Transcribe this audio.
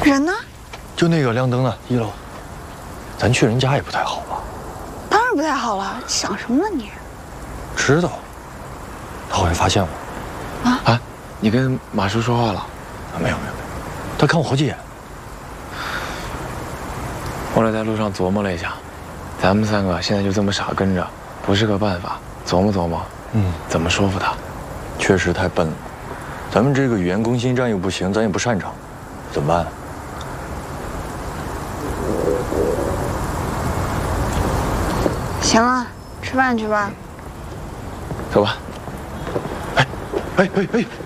人呢？ 就那个亮灯的1楼，咱去人家也不太好吧？ 当然不太好了，想什么呢你？ 知道，他好像发现我。 啊，你跟马叔说话了？ 没有，他看我好几眼。 后来在路上琢磨了一下，咱们3个现在就这么傻跟着，不是个办法。琢磨，怎么说服他？ 确实太笨了，咱们这个语言攻心战又不行，咱也不擅长，怎么办？ 行了，吃饭去吧。 走吧。 哎。